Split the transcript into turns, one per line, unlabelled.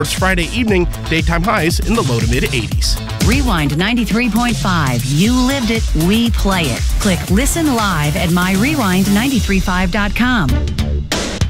Friday evening, daytime highs in the low to mid 80s.
Rewind 93.5. You lived it, we play it. Click listen live at myrewind935.com.